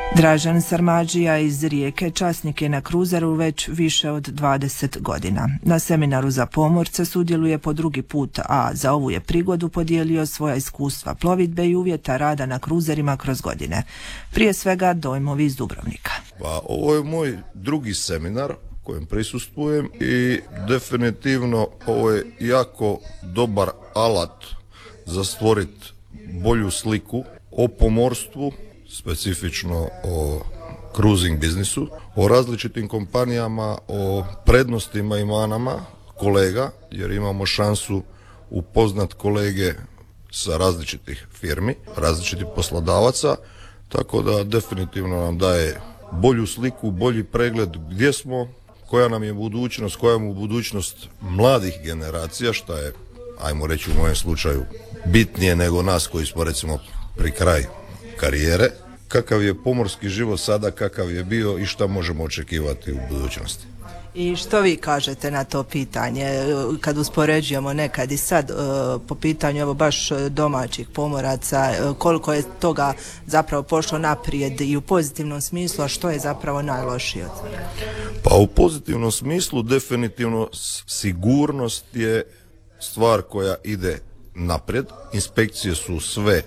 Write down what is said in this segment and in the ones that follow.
Dražen Sarmadžija iz Rijeke časnik je na kruzeru već više od 20 godina. Na seminaru za pomorce sudjeluje po drugi put, a za ovu je prigodu podijelio svoja iskustva plovidbe i uvjeta rada na kruzerima kroz godine. Prije svega dojmovi iz Dubrovnika. Pa, ovo je moj drugi seminar kojem prisustvujem i definitivno ovo je jako dobar alat za stvoriti bolju sliku o pomorstvu, specifično o cruising biznisu, o različitim kompanijama, o prednostima i manama kolega, jer imamo šansu upoznat kolege sa različitih firmi, različitih poslodavaca, tako da definitivno nam daje bolju sliku, bolji pregled gdje smo, koja nam je budućnost, koja je budućnost mladih generacija, što je, ajmo reći u mojem slučaju, bitnije nego nas koji smo recimo pri kraju karijere, kakav je pomorski život sada, kakav je bio i šta možemo očekivati u budućnosti. I što vi kažete na to pitanje, kad uspoređujemo nekad i sad po pitanju evo baš domaćih pomoraca, koliko je toga zapravo pošlo naprijed i u pozitivnom smislu, a što je zapravo najlošije od toga? Pa u pozitivnom smislu definitivno sigurnost je stvar koja ide naprijed, inspekcije su sve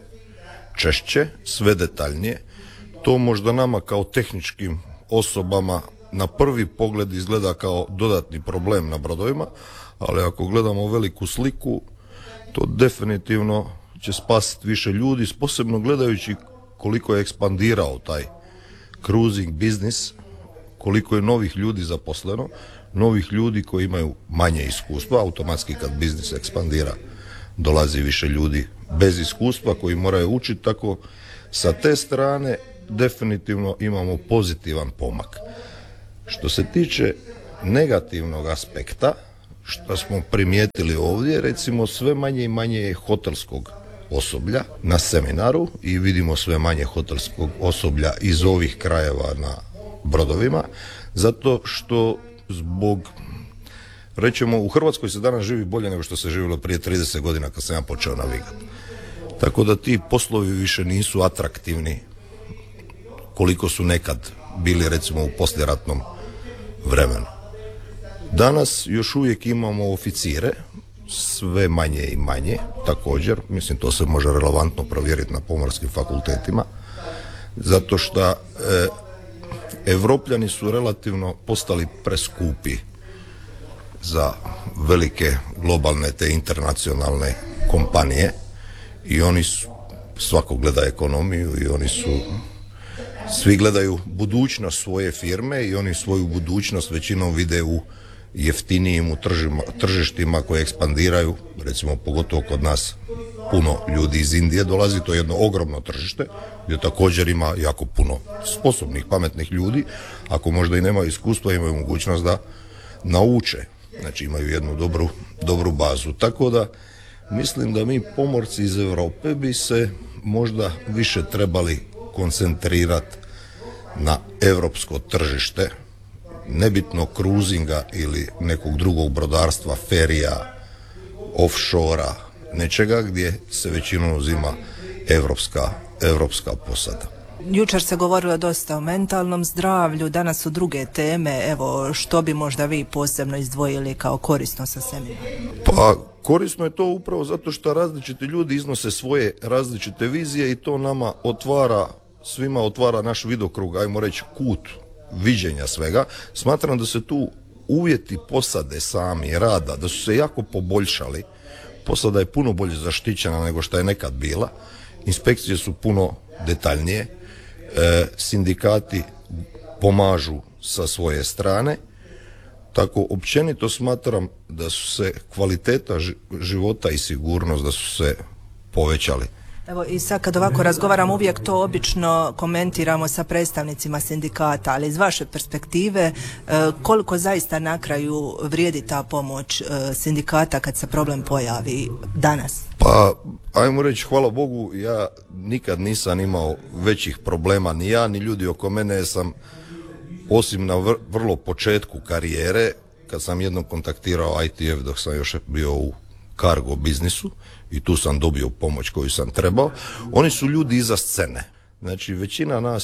češće, sve detaljnije. To možda nama kao tehničkim osobama na prvi pogled izgleda kao dodatni problem na brodovima, ali ako gledamo veliku sliku, to definitivno će spasiti više ljudi, posebno gledajući koliko je ekspandirao taj cruising biznis, koliko je novih ljudi zaposleno, novih ljudi koji imaju manje iskustva, automatski kad biznis ekspandira dolazi više ljudi bez iskustva koji moraju učiti, tako sa te strane definitivno imamo pozitivan pomak. Što se tiče negativnog aspekta, što smo primijetili ovdje, recimo sve manje i manje je hotelskog osoblja na seminaru i vidimo sve manje hotelskog osoblja iz ovih krajeva na brodovima, zato što zbog, rećemo, u Hrvatskoj se danas živi bolje nego što se živjelo prije 30 godina kad sam ja počeo navigati. Tako da ti poslovi više nisu atraktivni koliko su nekad bili recimo u poslijeratnom vremenu. Danas još uvijek imamo oficire, sve manje i manje, također, mislim to se može relevantno provjeriti na pomorskim fakultetima, zato što Evropljani su relativno postali preskupi za velike globalne te internacionalne kompanije i oni su, svako gleda ekonomiju i oni su, svi gledaju budućnost svoje firme i oni svoju budućnost većinom vide u jeftinijim tržištima koje ekspandiraju, recimo pogotovo kod nas puno ljudi iz Indije dolazi, to je jedno ogromno tržište gdje također ima jako puno sposobnih, pametnih ljudi, ako možda i nemaju iskustva imaju mogućnost da nauče, znači imaju jednu dobru bazu, tako da mislim da mi pomorci iz Europe bi se možda više trebali koncentrirati na europsko tržište, nebitno cruisinga ili nekog drugog brodarstva, ferija, offshora, nečega gdje se većinom uzima evropska posada. Jučer se govorilo dosta o mentalnom zdravlju, danas su druge teme, evo što bi možda vi posebno izdvojili kao korisno sa seminara? Pa korisno je to upravo zato što različiti ljudi iznose svoje različite vizije i to nama svima otvara naš vidokrug, ajmo reći kut viđenja svega. Smatram da se tu uvjeti posade sami rada, da su se jako poboljšali. Posada je puno bolje zaštićena nego što je nekad bila. Inspekcije su puno detaljnije. Sindikati pomažu sa svoje strane. Tako općenito smatram da su se kvaliteta života i sigurnost da su se povećali. Evo i sad kad ovako razgovaramo uvijek to obično komentiramo sa predstavnicima sindikata, ali iz vaše perspektive koliko zaista na kraju vrijedi ta pomoć sindikata kad se problem pojavi danas? Pa ajmo reći hvala Bogu, ja nikad nisam imao većih problema, ni ja ni ljudi oko mene, sam osim na vrlo početku karijere kad sam jednom kontaktirao ITF dok sam još bio u cargo biznisu i tu sam dobio pomoć koju sam trebao. Oni su ljudi iza scene. Znači većina nas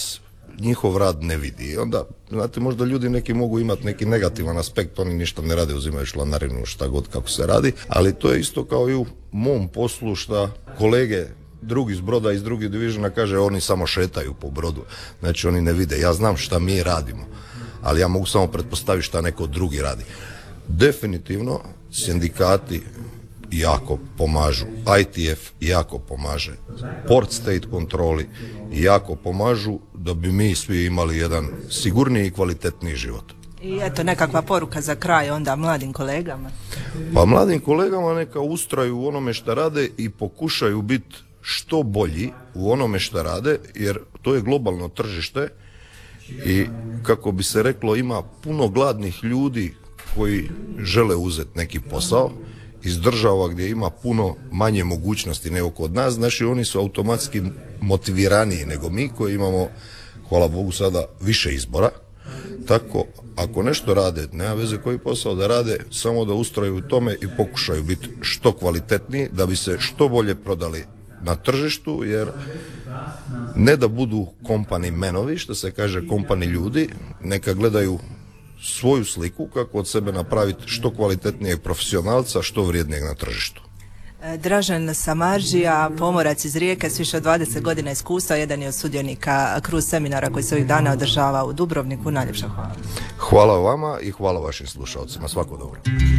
njihov rad ne vidi. I onda, znate, možda ljudi neki mogu imati neki negativan aspekt, oni ništa ne rade, uzimaju članarinu, šta god kako se radi, ali to je isto kao i u mom poslu šta kolege drugi iz broda, iz drugih divizija kaže oni samo šetaju po brodu, znači oni ne vide. Ja znam šta mi radimo, ali ja mogu samo pretpostaviti šta neko drugi radi. Definitivno sindikati jako pomažu, ITF jako pomaže, Port State kontroli jako pomažu da bi mi svi imali jedan sigurniji i kvalitetniji život. I eto nekakva poruka za kraj onda mladim kolegama. Pa mladim kolegama neka ustraju u onome što rade i pokušaju biti što bolji u onome što rade, jer to je globalno tržište i kako bi se reklo ima puno gladnih ljudi koji žele uzeti neki posao iz država gdje ima puno manje mogućnosti nego kod nas, znači oni su automatski motiviraniji nego mi koji imamo, hvala Bogu, sada više izbora. Tako, ako nešto rade, nema veze koji posao da rade, samo da ustraju u tome i pokušaju biti što kvalitetniji da bi se što bolje prodali na tržištu, jer ne da budu company menovi, što se kaže company ljudi, neka gledaju svoju sliku kako od sebe napraviti što kvalitetnijeg profesionalca, što vrijednijeg na tržištu. Dražen Samardžija, pomorac iz Rijeke s više od 20 godina iskustva, jedan je od sudionika cruise seminara koji se ovih dana održava u Dubrovniku. Najljepša hvala. Hvala vama i hvala vašim slušalcima. Svako dobro.